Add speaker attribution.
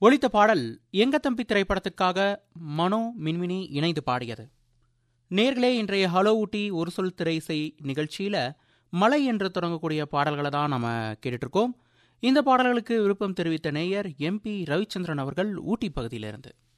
Speaker 1: ஒலித்த பாடல் எங்க தம்பி திரைப்படத்துக்காக மனோ மின்மினி இணைந்து பாடியது. நேர்களே, இன்றைய ஹலோ ஊட்டி ஒரு சொல் திரை இசை நிகழ்ச்சியில மலை என்று தொடங்கக்கூடிய பாடல்களை தான் நம்ம கேட்டுட்டு இருக்கோம். இந்த பாடல்களுக்கு விருப்பம் தெரிவித்த நேயர் MP ரவிச்சந்திரன் அவர்கள் ஊட்டி பகுதியிலிருந்து.